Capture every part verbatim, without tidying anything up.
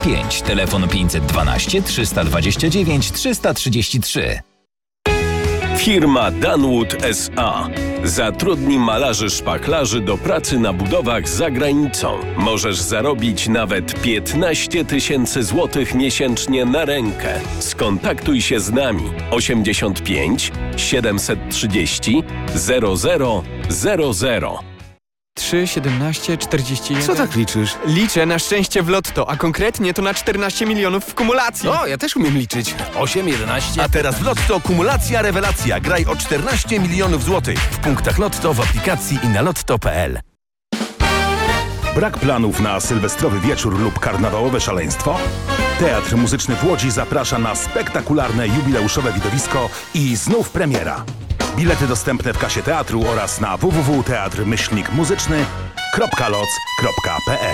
pięć, telefon pięćset dwanaście trzysta dwadzieścia dziewięć trzysta trzydzieści trzy. Firma Danwood S A zatrudni malarzy szpachlarzy do pracy na budowach za granicą. Możesz zarobić nawet piętnaście tysięcy złotych miesięcznie na rękę. Skontaktuj się z nami osiemdziesiąt pięć siedemset trzydzieści zero zero zero zero. trzy, siedemnaście, czterdzieści jeden. Co tak liczysz? Liczę na szczęście w lotto, a konkretnie to na czternaście milionów w kumulacji. O, ja też umiem liczyć. osiem, jedenaście. A teraz w Lotto kumulacja rewelacja. Graj o czternaście milionów złotych. W punktach Lotto, w aplikacji i na lotto kropka p l. Brak planów na sylwestrowy wieczór lub karnawałowe szaleństwo? Teatr Muzyczny w Łodzi zaprasza na spektakularne jubileuszowe widowisko i znów premiera. Bilety dostępne w kasie teatru oraz na w w w kropka teatr myślnik muzyczny kropka loc kropka p l.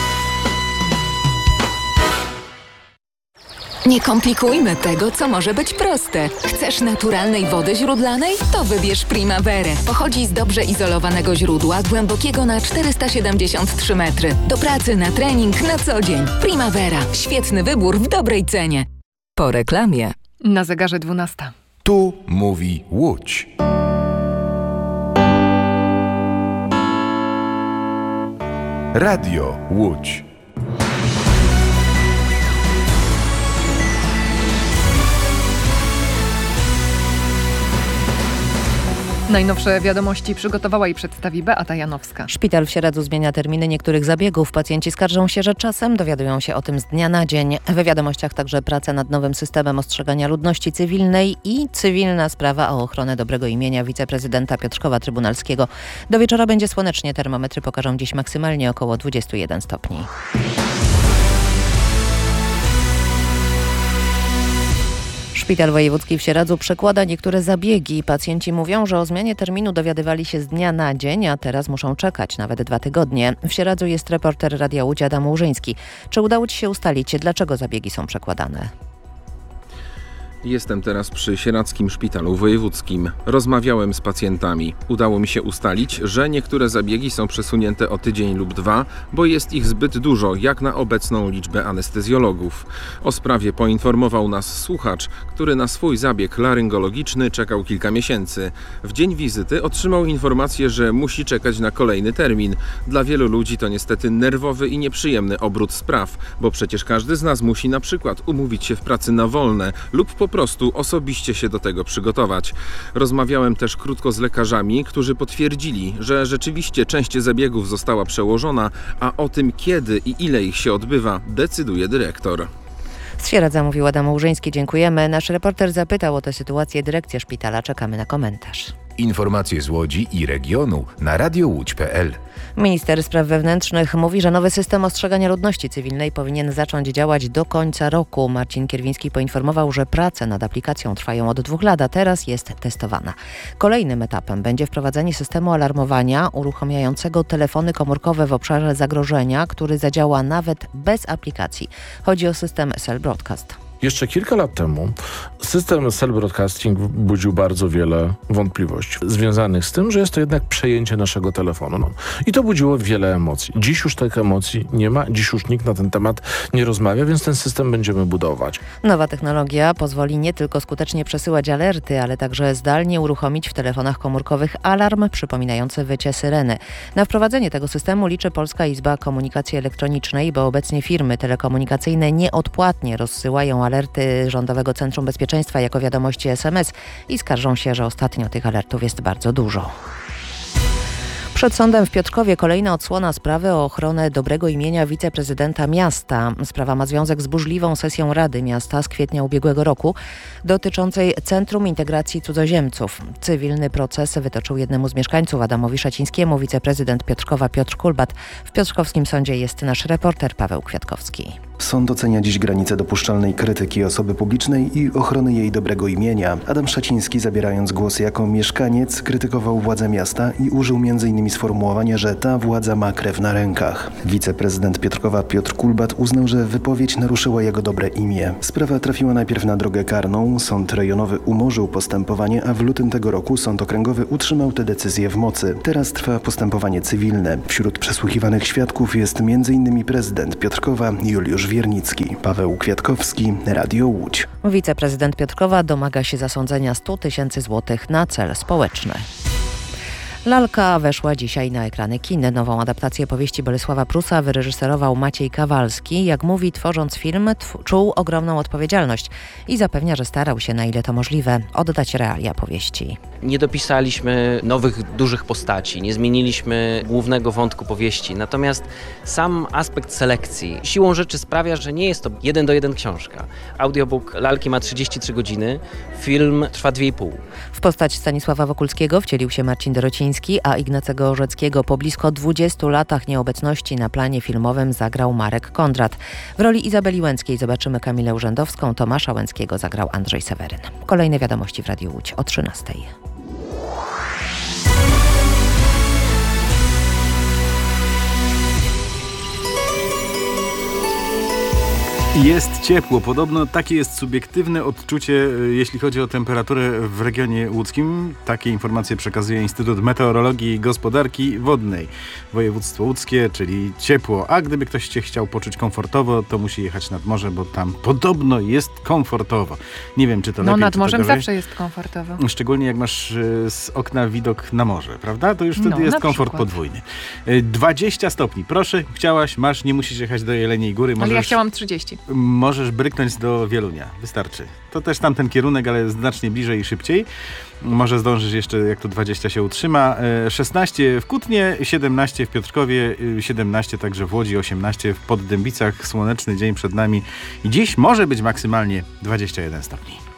Nie komplikujmy tego, co może być proste. Chcesz naturalnej wody źródlanej? To wybierz Primaverę. Pochodzi z dobrze izolowanego źródła, głębokiego na czterysta siedemdziesiąt trzy metry. Do pracy, na trening, na co dzień. Primavera. Świetny wybór w dobrej cenie. Po reklamie. Na zegarze dwunasta. Tu mówi Łódź. Radio Łódź. Najnowsze wiadomości przygotowała i przedstawi Beata Janowska. Szpital w Sieradzu zmienia terminy niektórych zabiegów. Pacjenci skarżą się, że czasem dowiadują się o tym z dnia na dzień. We wiadomościach także praca nad nowym systemem ostrzegania ludności cywilnej i cywilna sprawa o ochronę dobrego imienia wiceprezydenta Piotrkowa Trybunalskiego. Do wieczora będzie słonecznie. Termometry pokażą dziś maksymalnie około dwadzieścia jeden stopni. Szpital Wojewódzki w Sieradzu przekłada niektóre zabiegi. Pacjenci mówią, że o zmianie terminu dowiadywali się z dnia na dzień, a teraz muszą czekać nawet dwa tygodnie. W Sieradzu jest reporter Radia Łódź Adam Łużyński. Czy udało Ci się ustalić, dlaczego zabiegi są przekładane? Jestem teraz przy Sieradzkim Szpitalu Wojewódzkim. Rozmawiałem z pacjentami. Udało mi się ustalić, że niektóre zabiegi są przesunięte o tydzień lub dwa, bo jest ich zbyt dużo, jak na obecną liczbę anestezjologów. O sprawie poinformował nas słuchacz, który na swój zabieg laryngologiczny czekał kilka miesięcy. W dzień wizyty otrzymał informację, że musi czekać na kolejny termin. Dla wielu ludzi to niestety nerwowy i nieprzyjemny obrót spraw, bo przecież każdy z nas musi na przykład umówić się w pracy na wolne lub po Po prostu osobiście się do tego przygotować. Rozmawiałem też krótko z lekarzami, którzy potwierdzili, że rzeczywiście część zabiegów została przełożona, a o tym kiedy i ile ich się odbywa, decyduje dyrektor. Z Sieradza mówił Adam Łużyński. Dziękujemy. Nasz reporter zapytał o tę sytuację dyrekcję szpitala. Czekamy na komentarz. Informacje z Łodzi i regionu na radio łódź kropka p l. Minister Spraw Wewnętrznych mówi, że nowy system ostrzegania ludności cywilnej powinien zacząć działać do końca roku. Marcin Kierwiński poinformował, że prace nad aplikacją trwają od dwóch lat, a teraz jest testowana. Kolejnym etapem będzie wprowadzenie systemu alarmowania uruchamiającego telefony komórkowe w obszarze zagrożenia, który zadziała nawet bez aplikacji. Chodzi o system Cell Broadcast. Jeszcze kilka lat temu system cell broadcasting budził bardzo wiele wątpliwości związanych z tym, że jest to jednak przejęcie naszego telefonu. No. I to budziło wiele emocji. Dziś już tych emocji nie ma, dziś już nikt na ten temat nie rozmawia, więc ten system będziemy budować. Nowa technologia pozwoli nie tylko skutecznie przesyłać alerty, ale także zdalnie uruchomić w telefonach komórkowych alarm przypominający wycie syreny. Na wprowadzenie tego systemu liczy Polska Izba Komunikacji Elektronicznej, bo obecnie firmy telekomunikacyjne nieodpłatnie rozsyłają alerty Rządowego Centrum Bezpieczeństwa jako wiadomości S M S i skarżą się, że ostatnio tych alertów jest bardzo dużo. Przed sądem w Piotrkowie kolejna odsłona sprawy o ochronę dobrego imienia wiceprezydenta miasta. Sprawa ma związek z burzliwą sesją Rady Miasta z kwietnia ubiegłego roku dotyczącej Centrum Integracji Cudzoziemców. Cywilny proces wytoczył jednemu z mieszkańców, Adamowi Szacińskiemu, wiceprezydent Piotrkowa Piotr Kulbat. W piotrkowskim sądzie jest nasz reporter Paweł Kwiatkowski. Sąd ocenia dziś granice dopuszczalnej krytyki osoby publicznej i ochrony jej dobrego imienia. Adam Szaciński, zabierając głos jako mieszkaniec, krytykował władzę miasta i użył między innymi sformułowania, że ta władza ma krew na rękach. Wiceprezydent Piotrkowa Piotr Kulbat uznał, że wypowiedź naruszyła jego dobre imię. Sprawa trafiła najpierw na drogę karną. Sąd rejonowy umorzył postępowanie, a w lutym tego roku sąd okręgowy utrzymał tę decyzję w mocy. Teraz trwa postępowanie cywilne. Wśród przesłuchiwanych świadków jest między innymi prezydent Piotrkowa Juliusz Mariusz Wiernicki, Paweł Kwiatkowski, Radio Łódź. Wiceprezydent Piotrkowa domaga się zasądzenia sto tysięcy złotych na cel społeczny. Lalka weszła dzisiaj na ekrany kin. Nową adaptację powieści Bolesława Prusa wyreżyserował Maciej Kawalski. Jak mówi, tworząc film, tw- czuł ogromną odpowiedzialność i zapewnia, że starał się, na ile to możliwe, oddać realia powieści. Nie dopisaliśmy nowych, dużych postaci, nie zmieniliśmy głównego wątku powieści, natomiast sam aspekt selekcji siłą rzeczy sprawia, że nie jest to jeden do jeden książka. Audiobook Lalki ma trzydzieści trzy godziny, film trwa dwie i pół. W postać Stanisława Wokulskiego wcielił się Marcin Dorociński, a Ignacego Orzeckiego po blisko dwudziestu latach nieobecności na planie filmowym zagrał Marek Kondrat. W roli Izabeli Łęckiej zobaczymy Kamilę Urzędowską, Tomasza Łęckiego zagrał Andrzej Seweryn. Kolejne wiadomości w Radiu Łódź o trzynastej. Jest ciepło. Podobno takie jest subiektywne odczucie, jeśli chodzi o temperaturę w regionie łódzkim. Takie informacje przekazuje Instytut Meteorologii i Gospodarki Wodnej. Województwo łódzkie, czyli ciepło. A gdyby ktoś się chciał poczuć komfortowo, to musi jechać nad morze, bo tam podobno jest komfortowo. Nie wiem, czy to no, lepiej, nad czy morzem to gorzej. zawsze jest komfortowo. Szczególnie jak masz z okna widok na morze, prawda? To już wtedy no, jest komfort przykład. podwójny. dwadzieścia stopni. Proszę, chciałaś, masz, nie musisz jechać do Jeleniej Góry. Możesz... Ale ja chciałam trzydzieści. Możesz bryknąć do Wielunia. Wystarczy. To też tamten kierunek, ale znacznie bliżej i szybciej. Może zdążysz jeszcze, jak to dwadzieścia się utrzyma. szesnaście w Kutnie, siedemnaście w Piotrkowie, siedemnaście także w Łodzi, osiemnaście w Poddębicach. Słoneczny dzień przed nami. I dziś może być maksymalnie dwadzieścia jeden stopni.